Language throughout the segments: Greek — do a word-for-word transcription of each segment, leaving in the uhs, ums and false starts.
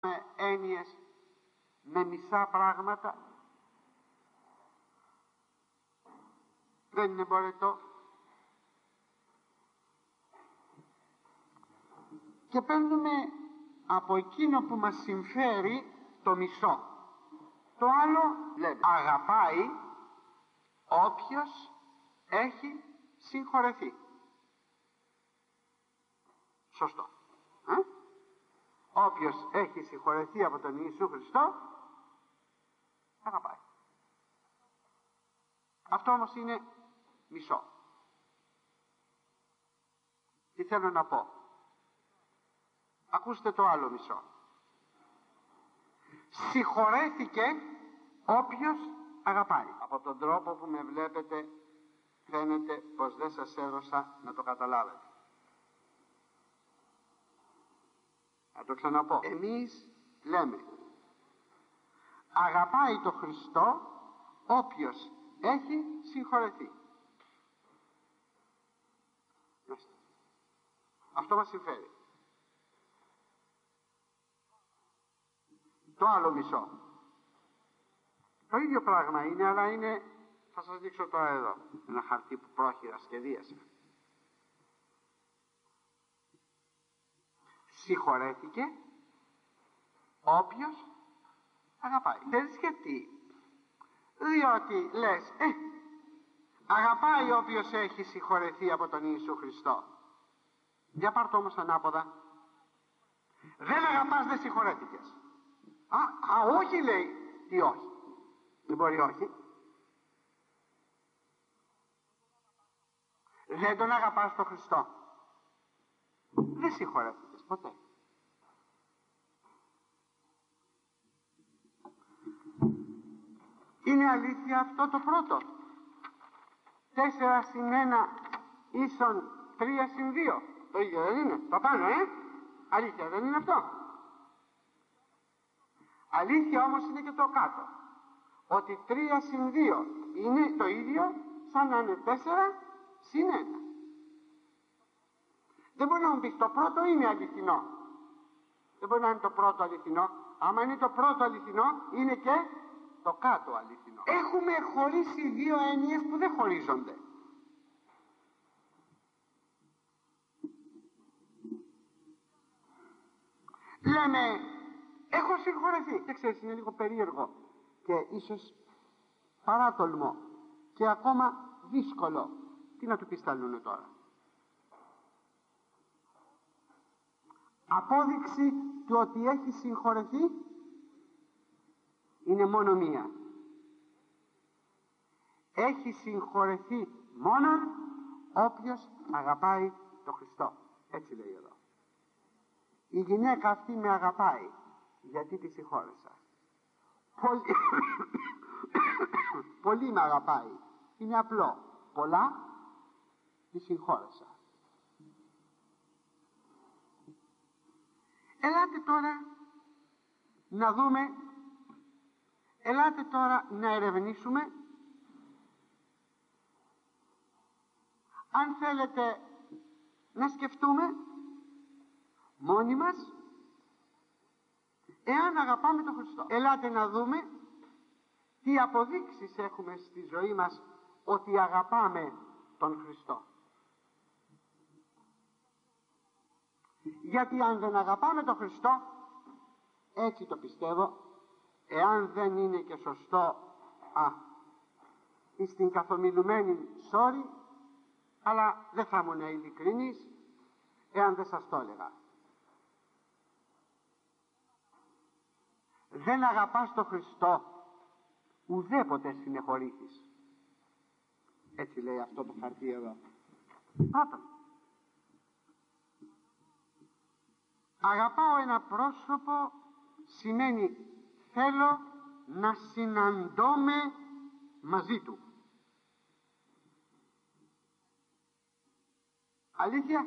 με έννοιες, με μισά πράγματα. Δεν είναι μπορετό. Και παίρνουμε από εκείνο που μας συμφέρει το μισό. Το άλλο λέει αγαπάει όποιος έχει συγχωρεθεί. Σωστό. Ε? Όποιος έχει συγχωρεθεί από τον Ιησού Χριστό αγαπάει. Αυτό όμως είναι μισό. Τι θέλω να πω? Ακούστε το άλλο μισό. Συγχωρέθηκε όποιος αγαπάει. Από τον τρόπο που με βλέπετε φαίνεται πως δεν σας έδωσα να το καταλάβετε. Θα το ξαναπώ. Εμείς λέμε αγαπάει το Χριστό όποιος έχει συγχωρεθεί. Αυτό μας συμφέρει. Το άλλο μισό. Το ίδιο πράγμα είναι, αλλά είναι, θα σας δείξω τώρα εδώ, ένα χαρτί που πρόχειρα σχεδίασα. Συγχωρέθηκε όποιος αγαπάει. Ξέρεις γιατί? Διότι λες, ε, αγαπάει όποιος έχει συγχωρεθεί από τον Ιησού Χριστό. Για πάρ' το όμως ανάποδα. Δεν αγαπάς, δεν συγχωρέθηκες. Α, α, όχι λέει. Τι όχι? Δεν μπορεί όχι. Δεν τον αγαπάς τον Χριστό. Δεν συγχωρέθηκες ποτέ. Είναι αλήθεια αυτό το πρώτο? Τέσσερα συν ένα ίσον τρία συν δύο. Το ίδιο δεν είναι? Το πάνω, ε? Αλήθεια δεν είναι αυτό? Αλήθεια όμως είναι και το κάτω. Ότι τρία συν δύο είναι το ίδιο σαν να είναι τέσσερα συν ένα. Δεν μπορεί να μου πεις το πρώτο είναι αληθινό. Δεν μπορεί να είναι το πρώτο αληθινό. Άμα είναι το πρώτο αληθινό, είναι και το κάτω αληθινό. Έχουμε χωρίσει δύο έννοιες που δεν χωρίζονται. Λέμε έχω συγχωρεθεί. Και ξέρεις, είναι λίγο περίεργο και ίσως παράτολμο και ακόμα δύσκολο. Τι να του πισταλούνε τώρα? Απόδειξη του ότι έχει συγχωρεθεί είναι μόνο μία. Έχει συγχωρεθεί μόνον όποιος αγαπάει τον Χριστό. Έτσι λέει εδώ. Η γυναίκα αυτή με αγαπάει γιατί τη συγχώρεσα. Πολύ, πολύ με αγαπάει. Είναι απλό. Πολλά τη συγχώρεσα. Ελάτε τώρα να δούμε, ελάτε τώρα να ερευνήσουμε. Αν θέλετε να σκεφτούμε μόνοι μας εάν αγαπάμε τον Χριστό. Ελάτε να δούμε τι αποδείξεις έχουμε στη ζωή μας ότι αγαπάμε τον Χριστό. Γιατί αν δεν αγαπάμε τον Χριστό, έτσι το πιστεύω, εάν δεν είναι και σωστό, α, στην καθομιλουμένη sorry, αλλά δεν θα ήμουν ειλικρινής εάν δεν σας το έλεγα. Δεν αγαπάς τον Χριστό, ουδέποτε συνεχωρήθεις. Έτσι λέει αυτό το χαρτί εδώ. Πρώτον, αγαπάω ένα πρόσωπο σημαίνει θέλω να συναντώμαι μαζί του. Αλήθεια?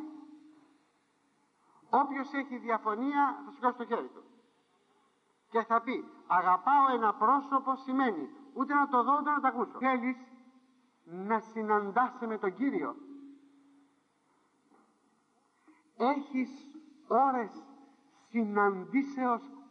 Όποιος έχει διαφωνία θα σηκώσει το χέρι του και θα πει αγαπάω ένα πρόσωπο σημαίνει ούτε να το δω ούτε να το ακούσω. Θέλεις να συναντάσαι με τον Κύριο. Έχεις ώρες συναντήσεως